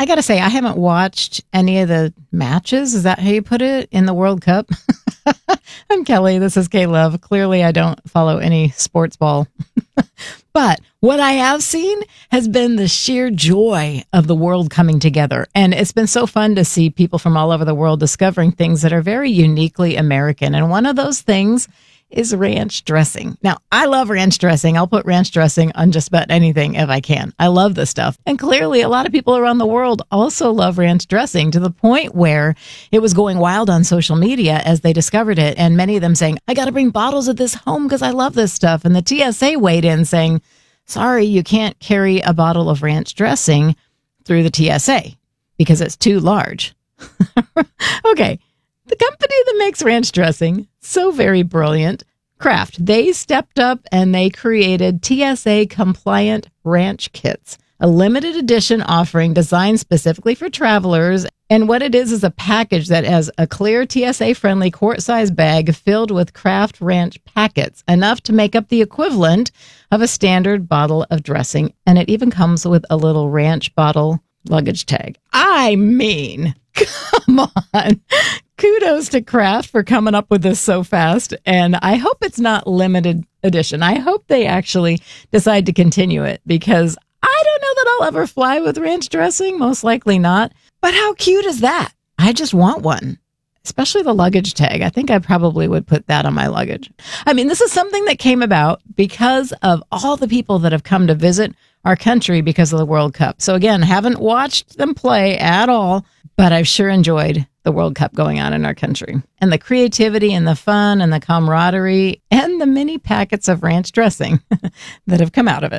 I got to say, I haven't watched any of the matches. Is that how you put it? In the World Cup? I'm Kelly. This is K-Love. Clearly, I don't follow any sports ball. But what I have seen has been the sheer joy of the world coming together. And it's been so fun to see people from all over the world discovering things that are very uniquely American. And one of those things is ranch dressing. Now, I love ranch dressing. I'll put ranch dressing on just about anything if I can. I love this stuff. And clearly, a lot of people around the world also love ranch dressing to the point where it was going wild on social media as they discovered it. And many of them saying, I got to bring bottles of this home because I love this stuff. And the TSA weighed in saying, sorry, you can't carry a bottle of ranch dressing through the TSA because it's too large. Okay. The company that makes ranch dressing, so very brilliant, Kraft, they stepped up and they created TSA-compliant ranch kits, a limited edition offering designed specifically for travelers. And what it is a package that has a clear TSA-friendly quart-sized bag filled with Kraft ranch packets, enough to make up the equivalent of a standard bottle of dressing. And it even comes with a little ranch bottle luggage tag. I mean, come on. Kudos to Kraft for coming up with this so fast. And I hope it's not limited edition. I hope they actually decide to continue it because I don't know that I'll ever fly with ranch dressing. Most likely not. But how cute is that? I just want one, especially the luggage tag. I think I probably would put that on my luggage. I mean, this is something that came about because of all the people that have come to visit our country because of the World Cup. So again, haven't watched them play at all, but I've sure enjoyed the World Cup going on in our country. And the creativity and the fun and the camaraderie and the mini packets of ranch dressing that have come out of it.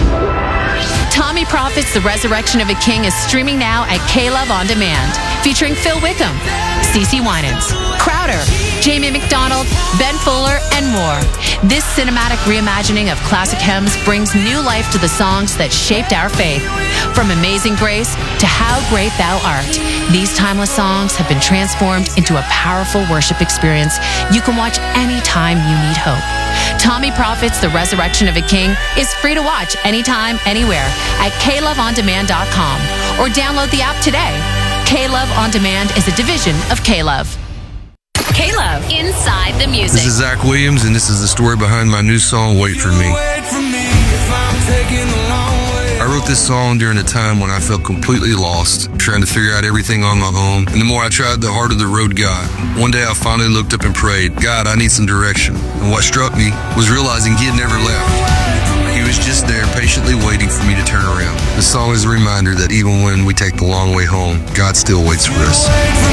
Tommy Prophet's The Resurrection of a King is streaming now at K-Love On Demand, featuring Phil Wickham, CeCe Winans, Crowder, Jamie McDonald, Ben Fuller, and more. This cinematic reimagining of classic hymns brings new life to the songs that shaped our faith. From Amazing Grace to How Great Thou Art, these timeless songs have been transformed into a powerful worship experience you can watch anytime you need hope. Tommy Prophet's The Resurrection of a King is free to watch anytime, anywhere at KLoveOnDemand.com or download the app today. K-Love On Demand is a division of K-Love. K-Love, Inside the Music. This is Zach Williams, and this is the story behind my new song, Wait For Me. I wrote this song during a time when I felt completely lost, trying to figure out everything on my own. And the more I tried, the harder the road got. One day I finally looked up and prayed, God, I need some direction. And what struck me was realizing he had never left. He was just there patiently waiting for me to turn around. The song is a reminder that even when we take the long way home, God still waits for us.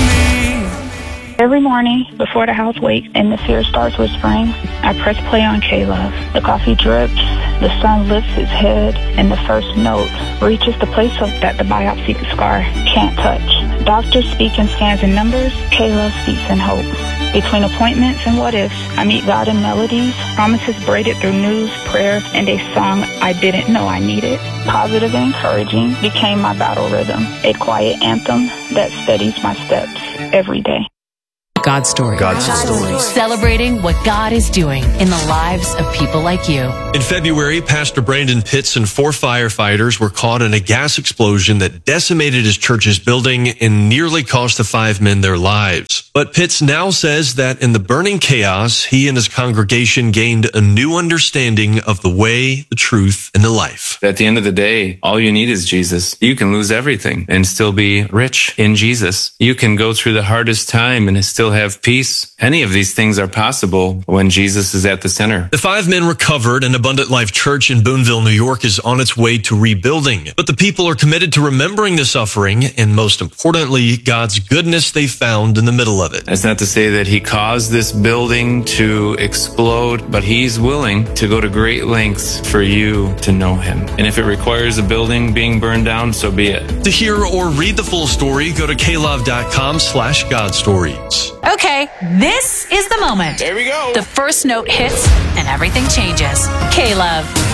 Every morning, before the house wakes and the fear starts whispering, I press play on K-Love. The coffee drips, the sun lifts its head, and the first note reaches the place that the biopsy scar can't touch. Doctors speak in scans and numbers, K-Love speaks in hope. Between appointments and what ifs, I meet God in melodies, promises braided through news, prayer, and a song I didn't know I needed. Positive and encouraging became my battle rhythm, a quiet anthem that steadies my steps every day. God's story. God's story. Celebrating what God is doing in the lives of people like you. In February, Pastor Brandon Pitts and 4 firefighters were caught in a gas explosion that decimated his church's building and nearly cost the 5 men their lives. But Pitts now says that in the burning chaos, he and his congregation gained a new understanding of the way, the truth, and the life. At the end of the day, all you need is Jesus. You can lose everything and still be rich in Jesus. You can go through the hardest time and still have peace. Any of these things are possible when Jesus is at the center. The 5 men recovered, and Abundant Life Church in Boonville, New York is on its way to rebuilding. But the people are committed to remembering the suffering and, most importantly, God's goodness they found in the middle of it. That's not to say that he caused this building to explode, but he's willing to go to great lengths for you to know him. And if it requires a building being burned down, so be it. To hear or read the full story, go to klove.com/godstories. Okay, this is the moment. There we go. The first note hits and everything changes. K-Love.